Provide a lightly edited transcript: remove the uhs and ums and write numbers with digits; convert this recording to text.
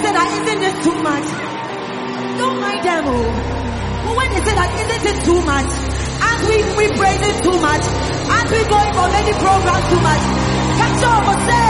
say that, isn't this too much? Don't mind them all. But when they say that, isn't it too much? As we praise it too much. As we going for many programs too much. Catch up, say.